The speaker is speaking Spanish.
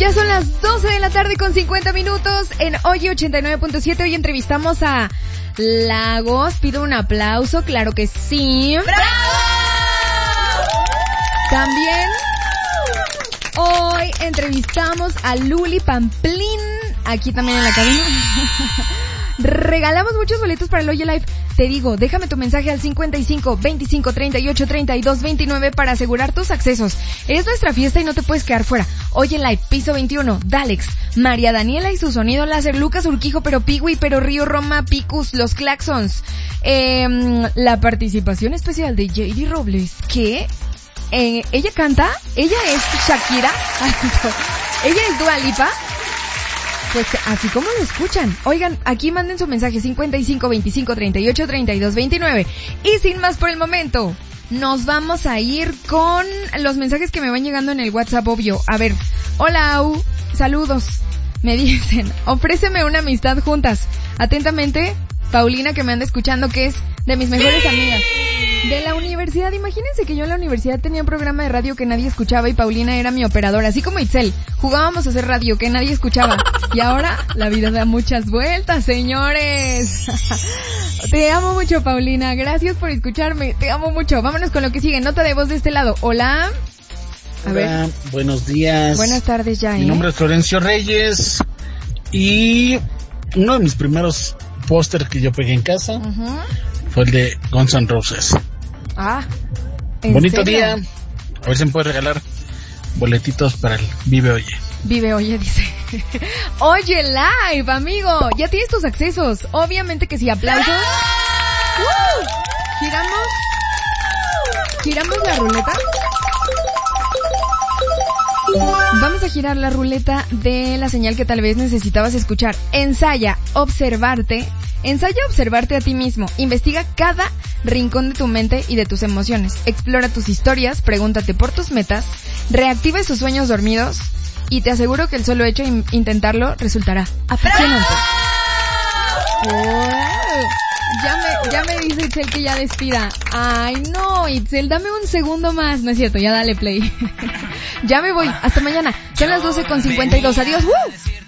Ya son las 12 de la tarde con 50 minutos en Oye 89.7. Hoy entrevistamos a Lagos. Pido un aplauso, claro que sí. ¡Bravo! También hoy entrevistamos a Luli Pamplín, aquí también en la cabina. Regalamos muchos boletos para el Oye Live. Te digo, déjame tu mensaje al 55 25 38 32 29 para asegurar tus accesos. Es nuestra fiesta y no te puedes quedar fuera. Oye Live, piso 21, Dalex, María Daniela y su sonido láser, Lucas Urquijo, pero Pigui, pero Río Roma, Picus, los Claxons. La participación especial de JD Robles, que ella canta, ella es Shakira, ella es Dua Lipa. Pues así como lo escuchan. Oigan, aquí manden su mensaje 55 25 38 32 29. Y sin más por el momento, nos vamos a ir con los mensajes que me van llegando en el WhatsApp, obvio. A ver, hola Au, saludos. Me dicen, ofréceme una amistad juntas. Atentamente, Paulina, que me anda escuchando, que es de mis mejores amigas. De la universidad, imagínense que yo en la universidad tenía un programa de radio que nadie escuchaba y Paulina era mi operadora, así como Itzel. Jugábamos a hacer radio que nadie escuchaba. Y ahora la vida da muchas vueltas, señores. Te amo mucho, Paulina. Gracias por escucharme. Te amo mucho. Vámonos con lo que sigue. Nota de voz de este lado. Hola. A ver. Buenos días. Buenas tardes ya, Mi nombre es Florencio Reyes y uno de mis primeros pósters que yo pegué en casa fue el de Guns N' Roses. Bonito día. A ver si me puede regalar boletitos para el Vive Oye. Vive Oye, dice. Oye Live, amigo. Ya tienes tus accesos. Obviamente que sí, aplausos. Giramos la ruleta. Vamos a girar la ruleta de la señal que tal vez necesitabas escuchar. Ensaya observarte a ti mismo. Investiga cada rincón de tu mente y de tus emociones. Explora tus historias, pregúntate por tus metas, reactiva esos sueños dormidos y te aseguro que el solo hecho de intentarlo resultará apasionante. Ya me dice Itzel que ya despida. Ay, no, Itzel, dame un segundo más. No es cierto, ya dale play. Ya me voy. Hasta mañana. Son las 12:52. Adiós.